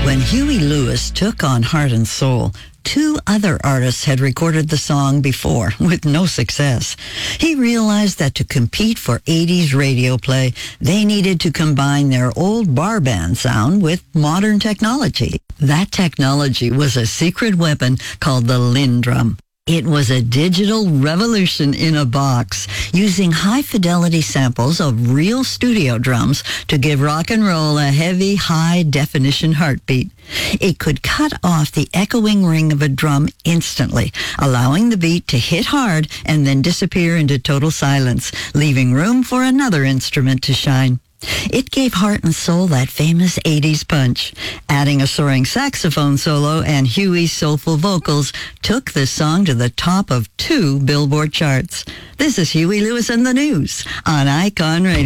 When Huey Lewis took on Heart and Soul, two other artists had recorded the song before with no success. He realized that to compete for 80s radio play, they needed to combine their old bar band sound with modern technology. That technology was a secret weapon called the LinnDrum. It was a digital revolution in a box, using high-fidelity samples of real studio drums to give rock and roll a heavy, high-definition heartbeat. It could cut off the echoing ring of a drum instantly, allowing the beat to hit hard and then disappear into total silence, leaving room for another instrument to shine. It gave Heart and Soul that famous 80s punch. Adding a soaring saxophone solo and Huey's soulful vocals took the song to the top of 2 Billboard charts. This is Huey Lewis and the News on Icon Radio.